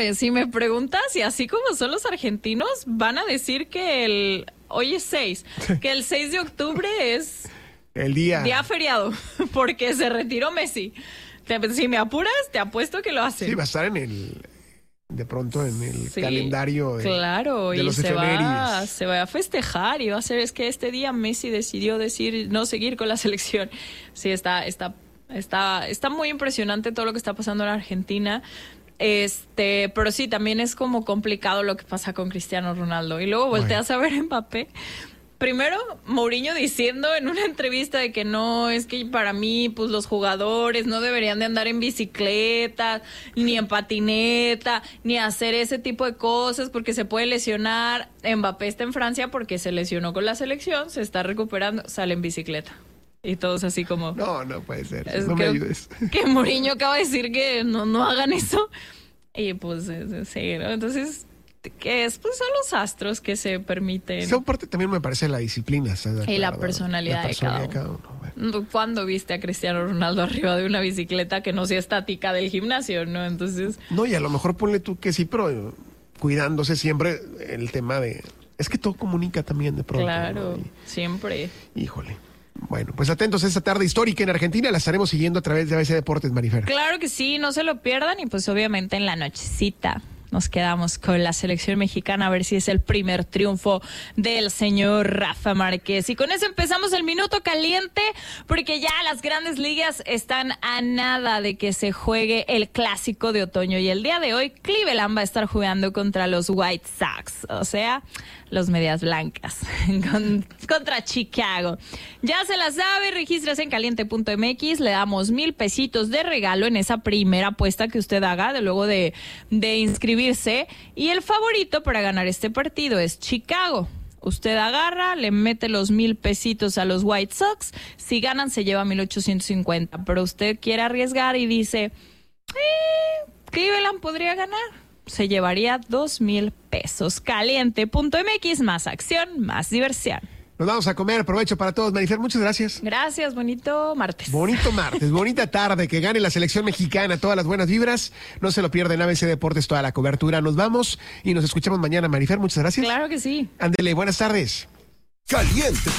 Si me preguntas, y así como son los argentinos, van a decir que hoy es 6, que el 6 de octubre es el día feriado, porque se retiró Messi. Si me apuras, te apuesto que lo hacen. Sí, va a estar de pronto en el calendario claro, de los efemérides. Se va a festejar y va a ser, es que este día Messi decidió no seguir con la selección. Sí, está muy impresionante todo lo que está pasando en Argentina. Pero sí, también es como complicado lo que pasa con Cristiano Ronaldo. Y luego volteas a ver a Mbappé. Primero, Mourinho diciendo en una entrevista de que no, es que para mí, pues los jugadores no deberían de andar en bicicleta, ni en patineta, ni hacer ese tipo de cosas porque se puede lesionar. Mbappé está en Francia porque se lesionó con la selección, se está recuperando, sale en bicicleta. Y todos así como... No puede ser, no me ayudes. Que Mourinho acaba de decir que no hagan eso. Y pues sí, ¿no? Entonces... que pues son los astros que se permiten. Esa parte también me parece la disciplina. Y la personalidad de cada uno. Bueno. ¿Cuándo viste a Cristiano Ronaldo arriba de una bicicleta que no sea estática del gimnasio, no? Entonces... No, y a lo mejor ponle tú que sí, pero cuidándose siempre el tema de... Es que todo comunica también de pronto. Claro, ¿no? Siempre. Híjole. Bueno, pues atentos a esta tarde histórica en Argentina, la estaremos siguiendo a través de ABC Deportes, Marifer. Claro que sí, no se lo pierdan y pues obviamente en la nochecita nos quedamos con la selección mexicana a ver si es el primer triunfo del señor Rafa Márquez. Y con eso empezamos el minuto caliente porque ya las grandes ligas están a nada de que se juegue el clásico de otoño. Y el día de hoy Cleveland va a estar jugando contra los White Sox, o sea, los medias blancas, contra Chicago. Ya se la sabe, regístrese en caliente.mx, le damos $1,000 de regalo en esa primera apuesta que usted haga luego de inscribirse. Y el favorito para ganar este partido es Chicago. Usted agarra, le mete los $1,000 a los White Sox. Si ganan, se lleva 1,850. Pero usted quiere arriesgar y dice, Cleveland podría ganar. Se llevaría $2,000. Caliente.mx, más acción, más diversión. Nos vamos a comer, provecho para todos. Marifer, muchas gracias. Gracias, bonito martes. Bonito martes, bonita tarde, que gane la selección mexicana, todas las buenas vibras. No se lo pierden, ABC Deportes, toda la cobertura. Nos vamos y nos escuchamos mañana, Marifer, muchas gracias. Claro que sí. Ándele, buenas tardes. Caliente.